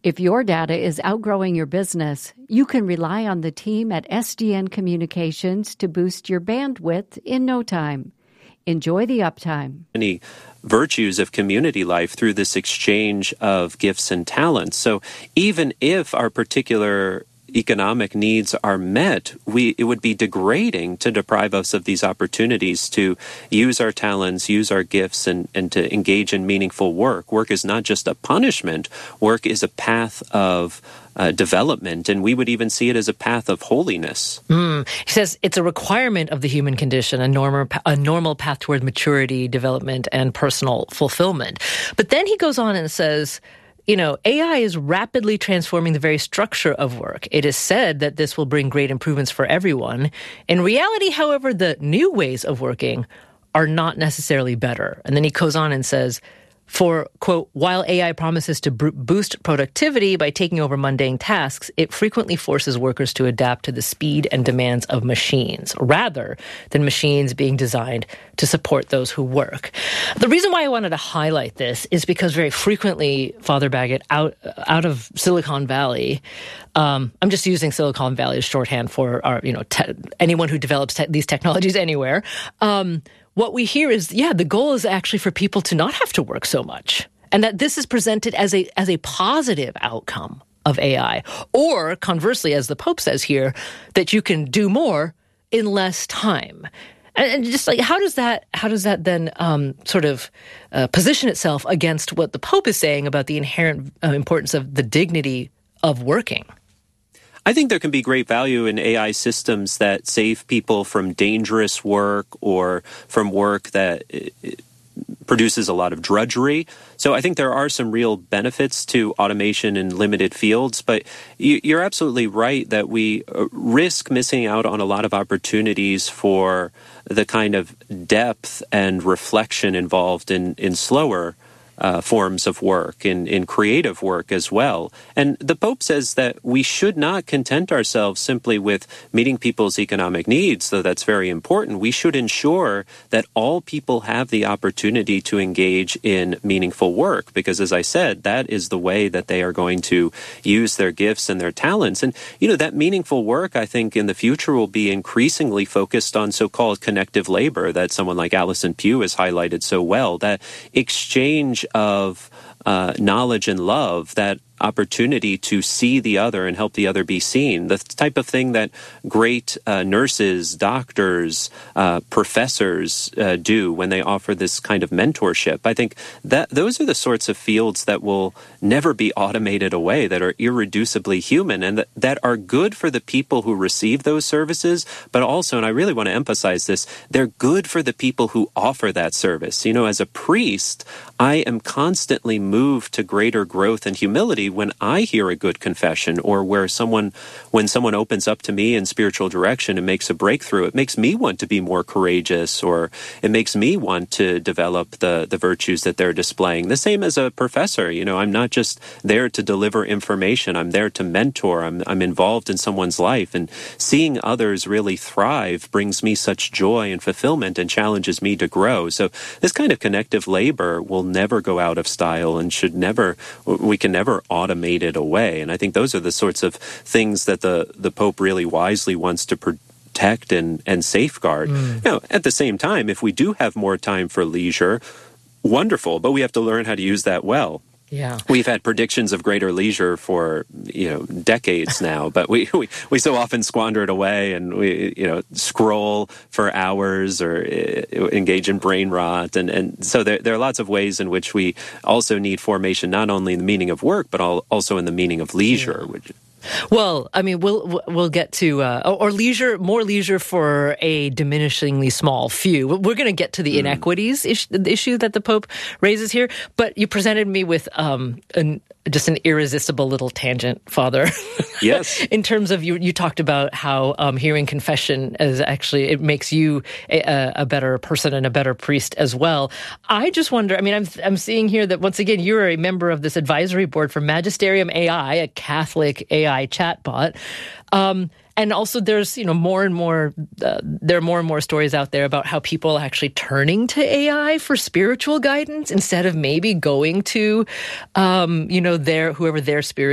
If your data is outgrowing your business, you can rely on the team at SDN Communications to boost your bandwidth in no time. Enjoy the uptime. Any virtues of community life through this exchange of gifts and talents. So even if our particular economic needs are met, it would be degrading to deprive us of these opportunities to use our talents, use our gifts, and to engage in meaningful work. Work is not just a punishment. Work is a path of development, and we would even see it as a path of holiness. He says it's a requirement of the human condition, a normal path toward maturity, development, and personal fulfillment. But then he goes on and says, AI is rapidly transforming the very structure of work. It is said that this will bring great improvements for everyone. In reality, however, the new ways of working are not necessarily better. And then he goes on and says, for, quote, while AI promises to boost productivity by taking over mundane tasks, it frequently forces workers to adapt to the speed and demands of machines, rather than machines being designed to support those who work. The reason why I wanted to highlight this is because very frequently, Father Baggett, out of Silicon Valley, I'm just using Silicon Valley as shorthand for our, anyone who develops these technologies anywhere. What we hear is, the goal is actually for people to not have to work so much, and that this is presented as a positive outcome of AI. Or conversely, as the Pope says here, that you can do more in less time. And just like, how does that then position itself against what the Pope is saying about the inherent importance of the dignity of working? I think there can be great value in AI systems that save people from dangerous work or from work that produces a lot of drudgery. So I think there are some real benefits to automation in limited fields, but you're absolutely right that we risk missing out on a lot of opportunities for the kind of depth and reflection involved in slower forms of work, in creative work as well. And the Pope says that we should not content ourselves simply with meeting people's economic needs, though that's very important. We should ensure that all people have the opportunity to engage in meaningful work, because as I said, that is the way that they are going to use their gifts and their talents. And, that meaningful work, I think, in the future will be increasingly focused on so-called connective labor that someone like Alison Pugh has highlighted so well, that exchange of knowledge and love, that opportunity to see the other and help the other be seen, the type of thing that great nurses, doctors, professors do when they offer this kind of mentorship. I think that those are the sorts of fields that will never be automated away, that are irreducibly human, and that are good for the people who receive those services, but also, and I really want to emphasize this, they're good for the people who offer that service. As a priest, I am constantly moved to greater growth and humility when I hear a good confession, or when someone opens up to me in spiritual direction and makes a breakthrough. It makes me want to be more courageous, or it makes me want to develop the virtues that they're displaying. The same as a professor. I'm not just there to deliver information. I'm there to mentor. I'm involved in someone's life, and seeing others really thrive brings me such joy and fulfillment and challenges me to grow. So this kind of connective labor will never go out of style and we can never automate it away. And I think those are the sorts of things that the Pope really wisely wants to protect and safeguard. At the same time, if we do have more time for leisure, wonderful, but we have to learn how to use that well. Yeah. We've had predictions of greater leisure for, decades now, but we so often squander it away, and we, scroll for hours or engage in brain rot. And so there are lots of ways in which we also need formation, not only in the meaning of work, but also in the meaning of leisure, which... Well, I mean, we'll get to or leisure, more leisure for a diminishingly small few. We're going to get to the inequities issue that the Pope raises here. But you presented me with just an irresistible little tangent, Father. Yes. In terms of you talked about how hearing confession it makes you a better person and a better priest as well. I just wonder. I mean, I'm seeing here that once again you're a member of this advisory board for Magisterium AI, a Catholic AI chatbot. And also there's, more and more, there are more and more stories out there about how people are actually turning to AI for spiritual guidance instead of maybe going to, whoever their spirit